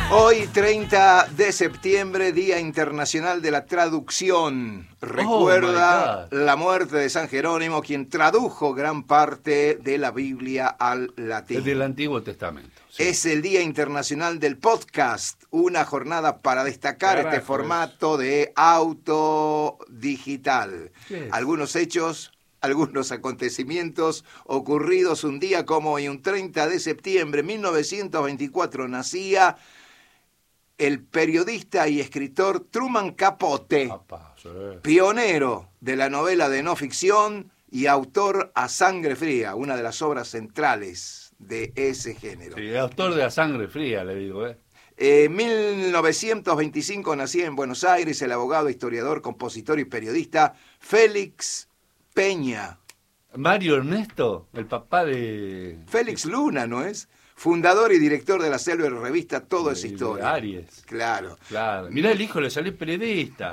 Hoy, 30 de septiembre, Día Internacional de la Traducción. Recuerda la muerte de San Jerónimo, quien tradujo gran parte de la Biblia al latín. Del Antiguo Testamento. Sí. Es el Día Internacional del Podcast, una jornada para destacar este formato de auto digital. Algunos hechos, algunos acontecimientos ocurridos un día como hoy, un 30 de septiembre de 1924, nacía el periodista y escritor Truman Capote, pionero de la novela de no ficción y autor A Sangre Fría, una de las obras centrales de ese género. Sí, autor de A Sangre Fría, le digo, En 1925 nacía en Buenos Aires el abogado, historiador, compositor y periodista Félix Peña. Mario Ernesto, el papá de... Félix Luna, ¿no es? Fundador y director de la célebre revista Todo es Historia. Aries. Claro. Mirá, el hijo le salió periodista.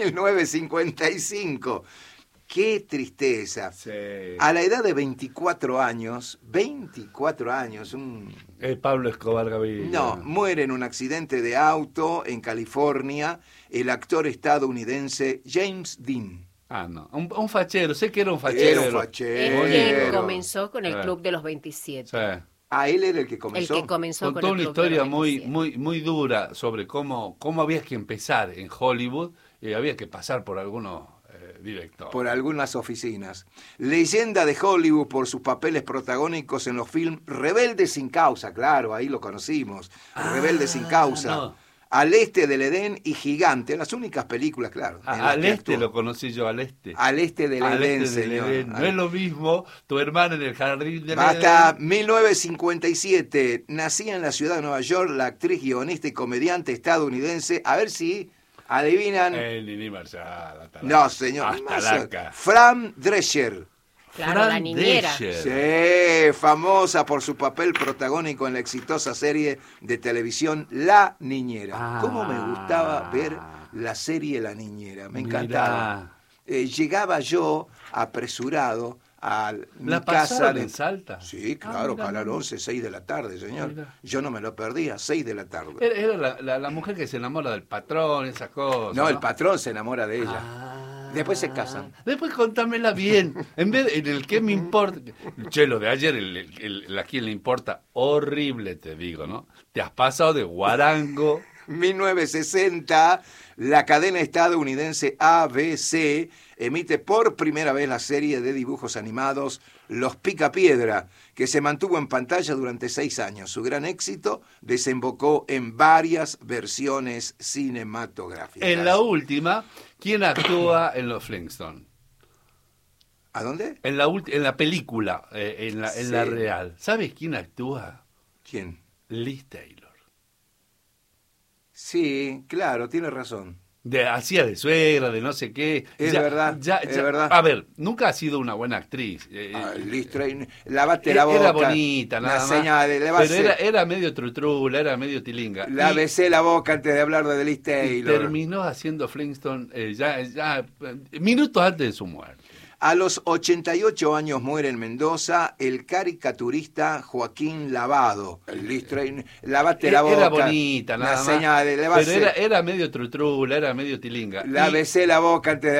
1955. ¡Qué tristeza! Sí. A la edad de 24 años, Pablo Escobar Gaviria. No, muere en un accidente de auto en California el actor estadounidense James Dean. Ah, no, un fachero, sé que era un fachero. Era un fachero. Él comenzó con el Club de los 27. Sí. Ah, él era el que comenzó. El que comenzó Contó con el una Club de historia los muy, 27. muy dura sobre cómo había que empezar en Hollywood y había que pasar por algunos directores. Por algunas oficinas. Leyenda de Hollywood por sus papeles protagónicos en los films Rebelde sin causa, claro, ahí lo conocimos. Rebelde sin causa. No. Al este del Edén y Gigante, las únicas películas, claro. Al este lo conocí yo, al este. Al este del Edén, señor. No es lo mismo tu hermana en el jardín del Hasta Edén. 1957 nacía en la ciudad de Nueva York la actriz, guionista y comediante estadounidense, a ver si adivinan. Nini Marshall. No, señor. Hasta Fran Drescher. Claro, la niñera. Sí, famosa por su papel protagónico en la exitosa serie de televisión La Niñera. ¿Cómo me gustaba ver la serie La Niñera? Me encantaba. Llegaba yo apresurado a mi casa. ¿En Salta? Sí, claro, Canal 11, 6 de la tarde, señor. Mira. Yo no me lo perdía, 6 de la tarde. Era la mujer que se enamora del patrón, esas cosas. No, el patrón se enamora de ella. Después se casan. Después contámela bien. En vez de, en el que me importa. Che, lo de ayer, a quién le importa, horrible, te digo, ¿no? Te has pasado de guarango. 1960, la cadena estadounidense ABC emite por primera vez la serie de dibujos animados Los Picapiedra, que se mantuvo en pantalla durante 6 años. Su gran éxito desembocó en varias versiones cinematográficas. En la última, ¿quién actúa en los Flintstones? ¿A dónde? En la película, en la real. ¿Sabes quién actúa? ¿Quién? Liz Taylor. Sí, claro, tiene razón. Hacía de suegra, de no sé qué. Es verdad. A ver, nunca ha sido una buena actriz. Liz Taylor, lavate la boca. Era bonita, nada más. Pero era medio trutrula, era medio tilinga. Lávese la boca antes de hablar de Liz Taylor. Y terminó haciendo Flintstone ya minutos antes de su muerte. A los 88 años muere en Mendoza el caricaturista Joaquín Lavado. Liz Taylor, lavate la boca. Era bonita, nada más. Pero era medio trutrula, era medio tilinga. Lávese la boca antes de